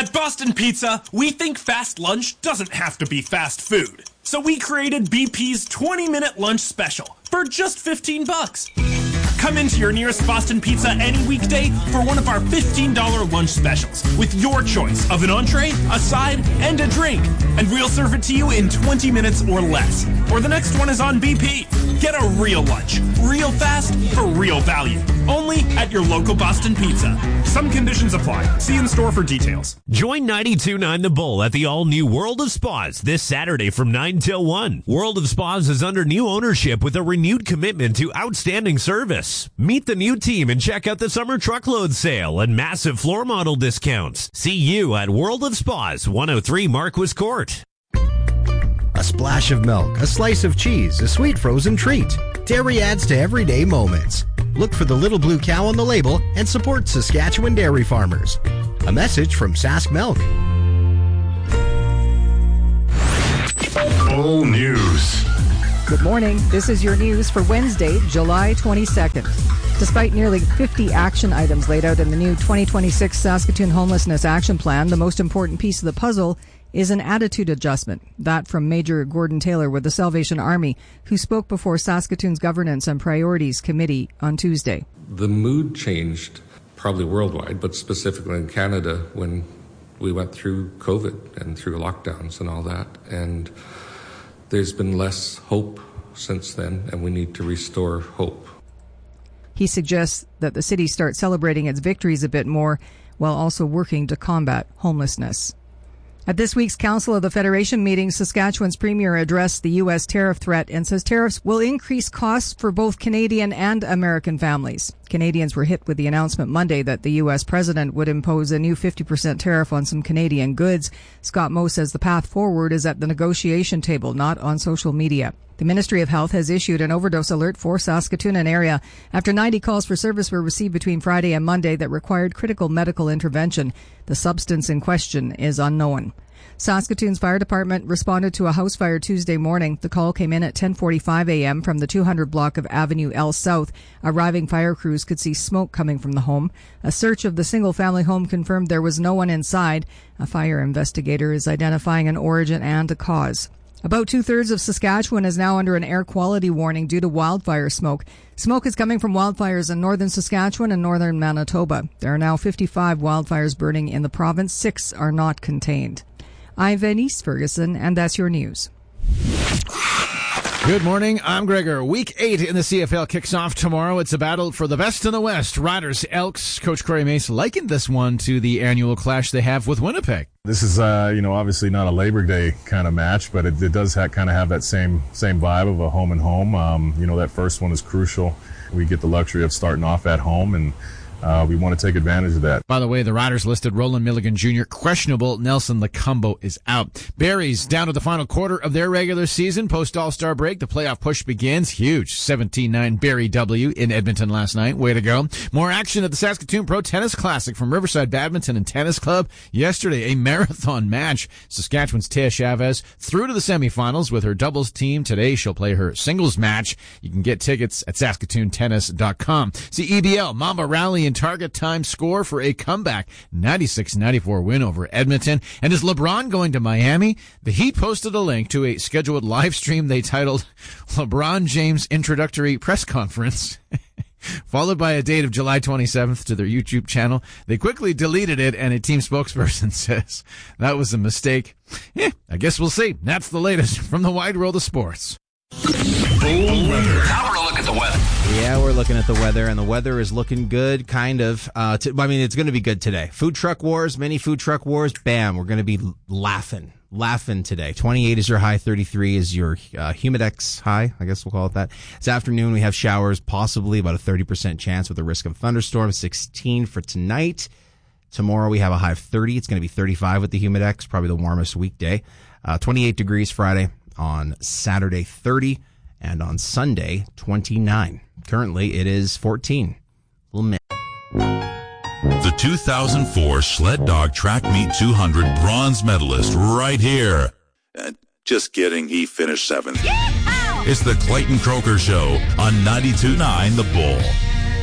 At Boston Pizza, we think fast lunch doesn't have to be fast food. So we created BP's 20-minute lunch special for just $15. Come into your nearest Boston Pizza any weekday for one of our $15 lunch specials with your choice of an entree, a side, and a drink. And we'll serve it to you in 20 minutes or less. Or the next one is on BP. Get a real lunch, real fast, for real value. Only at your local Boston Pizza. Some conditions apply. See in store for details. Join 92.9 The Bull at the all-new World of Spas this Saturday from 9 till 1. World of Spas is under new ownership with a renewed commitment to outstanding service. Meet the new team and check out the summer truckload sale and massive floor model discounts. See you at World of Spas, 103 Marquis Court. A splash of milk, a slice of cheese, a sweet frozen treat. Dairy adds to everyday moments. Look for the little blue cow on the label and support Saskatchewan dairy farmers. A message from Sask Milk. Bull News. Good morning. This is your news for Wednesday, July 22nd. Despite nearly 50 action items laid out in the new 2026 Saskatoon Homelessness Action Plan, the most important piece of the puzzle is an attitude adjustment. That from Major Gordon Taylor with the Salvation Army, who spoke before Saskatoon's Governance and Priorities Committee on Tuesday. The mood changed, probably worldwide, but specifically in Canada when we went through COVID and through lockdowns and all that. And there's been less hope since then, and we need to restore hope. He suggests that the city start celebrating its victories a bit more while also working to combat homelessness. At this week's Council of the Federation meeting, Saskatchewan's Premier addressed the U.S. tariff threat and says tariffs will increase costs for both Canadian and American families. Canadians were hit with the announcement Monday that the U.S. president would impose a new 50% tariff on some Canadian goods. Scott Moe says the path forward is at the negotiation table, not on social media. The Ministry of Health has issued an overdose alert for Saskatoon and area after 90 calls for service were received between Friday and Monday that required critical medical intervention. The substance in question is unknown. Saskatoon's fire department responded to a house fire Tuesday morning. The call came in at 10:45 a.m. from the 200 block of Avenue L South. Arriving fire crews could see smoke coming from the home. A search of the single-family home confirmed there was no one inside. A fire investigator is identifying an origin and a cause. About two-thirds of Saskatchewan is now under an air quality warning due to wildfire smoke. Smoke is coming from wildfires in northern Saskatchewan and northern Manitoba. There are now 55 wildfires burning in the province. 6 are not contained. I'm Venice Ferguson, and that's your news. Good morning, I'm Gregor. Week 8 in the CFL kicks off tomorrow. It's a battle for the best in the West. Riders, Elks. Coach Corey Mace likened this one to the annual clash they have with Winnipeg. This is, obviously not a Labor Day kind of match, but it does kind of have that same vibe of a home and home. That first one is crucial. We get the luxury of starting off at home, and we want to take advantage of that. By the way, the Riders listed Roland Milligan Jr. questionable. Nelson Lacombo is out. Barry's down to the final quarter of their regular season. Post All-Star break, the playoff push begins. Huge 17-9 Barry W in Edmonton last night. Way to go. More action at the Saskatoon Pro Tennis Classic from Riverside Badminton and Tennis Club. Yesterday, a marathon match. Saskatchewan's Tia Chavez through to the semifinals with her doubles team. Today, she'll play her singles match. You can get tickets at SaskatoonTennis.com. See EBL, Mamba Rally and target time score for a comeback 96-94 win over Edmonton. And is LeBron going to Miami? The Heat posted a link to a scheduled live stream they titled LeBron James Introductory Press Conference, followed by a date of July 27th to their YouTube channel. They quickly deleted it, and a team spokesperson says that was a mistake. I guess we'll see. That's the latest from the wide world of sports. Now we're a look at the weather. Yeah, we're looking at the weather, and the weather is looking good, kind of. It's going to be good today. Food truck wars, mini food truck wars, bam, we're going to be laughing today. 28 is your high, 33 is your Humidex high, I guess we'll call it that. This afternoon we have showers, possibly about a 30% chance with a risk of thunderstorms, 16 for tonight. Tomorrow we have a high of 30. It's going to be 35 with the Humidex, probably the warmest weekday. 28 degrees Friday. On Saturday, 30, and on Sunday, 29. Currently, it is 14. The 2004 Sled Dog Track Meet 200 bronze medalist right here. Just kidding, he finished 7th. It's the Clayton Croker Show on 92.9 The Bull.